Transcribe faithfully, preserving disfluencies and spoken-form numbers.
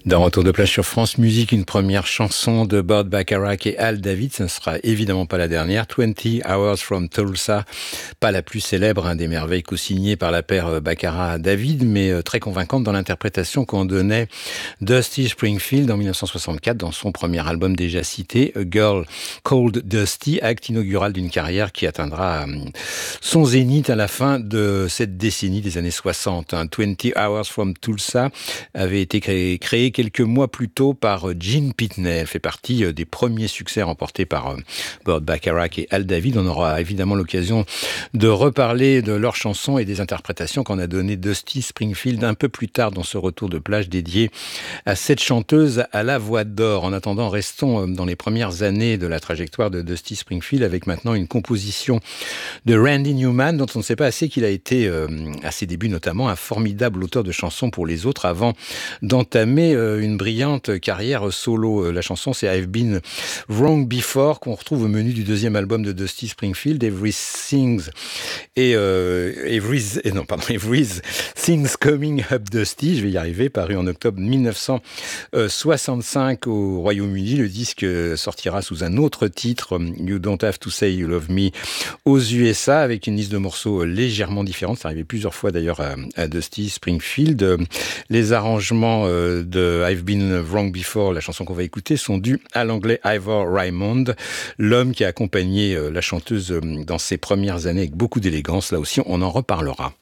Dans Retour de plage sur France Musique, une première chanson de Burt Bacharach et Al David. Ce ne sera évidemment pas la dernière. twenty Hours from Tulsa, pas la plus célèbre, un des merveilles co-signées par la paire Bacharach-David, mais très convaincante dans l'interprétation qu'en donnait Dusty Springfield en dix-neuf cent soixante-quatre dans son premier album déjà cité, A Girl Called Dusty, acte inaugural d'une carrière qui atteindra son zénith à la fin de cette décennie des années soixante. twenty Hours from Tulsa avait été créé, créé quelques mois plus tôt par Gene Pitney. Elle fait partie des premiers succès remportés par Burt Bacharach et Al David. On aura évidemment l'occasion de reparler de leurs chansons et des interprétations qu'en a donné Dusty Springfield un peu plus tard dans ce retour de plage dédié à cette chanteuse à la voix d'or. En attendant, restons dans les premières années de la trajectoire de Dusty Springfield avec maintenant une composition de Randy Newman dont on ne sait pas assez qu'il a été, euh, à ses débuts notamment, un formidable auteur de chansons pour les autres avant d'entamer une brillante carrière solo. La chanson, c'est I've Been Wrong Before, qu'on retrouve au menu du deuxième album de Dusty Springfield, Everything's et euh, Every, et non, pardon, Everything's Coming Up Dusty, je vais y arriver, paru en octobre dix-neuf cent soixante-cinq au Royaume-Uni. Le disque sortira sous un autre titre, You Don't Have to Say You Love Me, aux U S A, avec une liste de morceaux légèrement différente. C'est arrivé plusieurs fois d'ailleurs à, à Dusty Springfield. Les arrangements de I've Been Wrong Before, la chanson qu'on va écouter, sont dus à l'anglais Ivor Raymond, l'homme qui a accompagné la chanteuse dans ses premières années avec beaucoup d'élégance. Là aussi, on en reparlera.